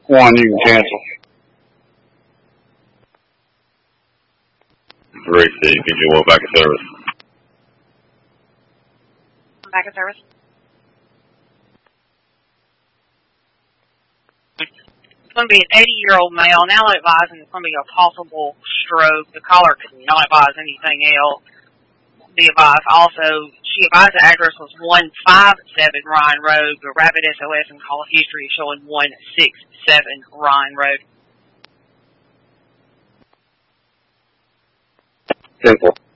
1, you can cancel. 3, Steve, PG1 back in service. Back in service. It's going to be an 80-year-old male, now advising it's going to be a possible stroke. The caller could not advise anything else. Be advised also, she advised the address was 157 Ryan Road, but Rapid SOS and call history is showing 167 Ryan Road. Simple.